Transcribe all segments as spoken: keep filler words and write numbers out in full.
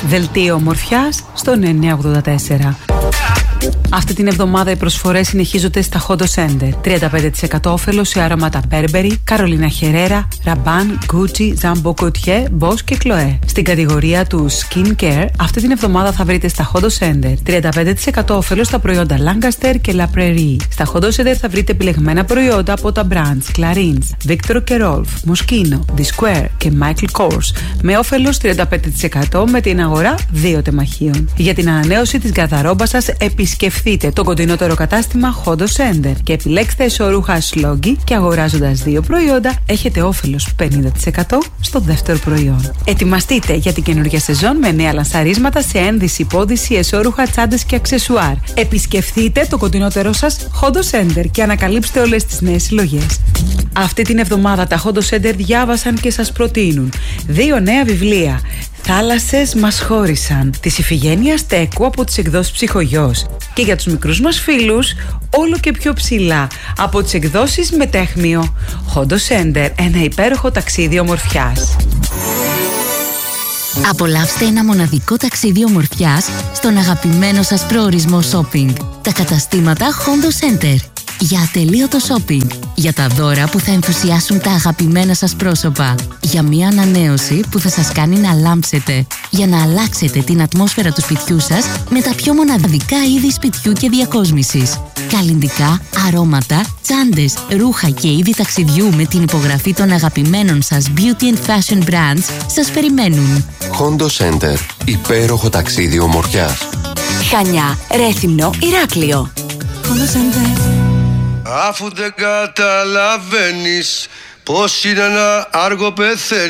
Δελτίο ομορφιάς στο εννιά ογδόντα τέσσερα. Αυτή την εβδομάδα οι προσφορές συνεχίζονται στα Hondo Center. τριάντα πέντε τοις εκατό όφελος σε άρωματα Burberry, Carolina Herrera, Rabanne, Gucci, Jumbo Gaultier, Boss και Chloé. Στην κατηγορία του Skin Care, αυτή την εβδομάδα θα βρείτε στα Hondo Center τριάντα πέντε τοις εκατό όφελος στα προϊόντα Lancaster και La Prairie. Στα Hondo Center θα βρείτε επιλεγμένα προϊόντα από τα brands Clarins, Victor και Rolf, Moschino, The Square και Michael Kors με όφελος τριάντα πέντε τοις εκατό με την αγορά δύο τεμαχίων. Για την ανανέωση της γκαρδαρόμπας σας επισκεφθείτε το κοντινότερο κατάστημα Hondo Center και επιλέξτε εσωρούχα Sloggy και αγοράζοντας δύο προϊόντα έχετε όφελος πενήντα τοις εκατό στο δεύτερο προϊόν. Ετοιμαστείτε για την καινούργια σεζόν με νέα λανσαρίσματα σε ένδυση, πώδυση, εσώρουχα, τσάντες και αξεσουάρ. Επισκεφθείτε το κοντινότερο σας Hondo Center και ανακαλύψτε όλες τις νέες συλλογές. Αυτή την εβδομάδα τα Hondo Center διάβασαν και σας προτείνουν δύο νέα βιβλία. Θάλασσες μας χώρισαν της Ιφηγένειας Τέκου από τις εκδόσεις Ψυχογιός και για τους μικρούς μας φίλους όλο και πιο ψηλά από τις εκδόσεις Μετέχμιο. Hondo Center, ένα υπέροχο ταξίδι ομορφιάς. Απολαύστε ένα μοναδικό ταξίδι ομορφιάς στον αγαπημένο σας προορισμό shopping. Τα καταστήματα Hondo Center. Για ατελείωτο shopping, για τα δώρα που θα ενθουσιάσουν τα αγαπημένα σας πρόσωπα, για μια ανανέωση που θα σας κάνει να λάμψετε, για να αλλάξετε την ατμόσφαιρα του σπιτιού σας με τα πιο μοναδικά είδη σπιτιού και διακόσμησης. Καλλυντικά, αρώματα, τσάντες, ρούχα και είδη ταξιδιού με την υπογραφή των αγαπημένων σας beauty and fashion brands σας περιμένουν. Hondo Center. Υπέροχο ταξίδι ομορφιάς. Χανιά, Ρέθυμνο, Ηράκλειο. Hondo Center. Αφού δεν καταλαβαίνεις πως είναι να άργο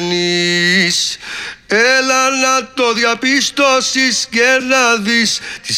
πεθαίνεις, έλα να το διαπιστώσεις και να δεις τις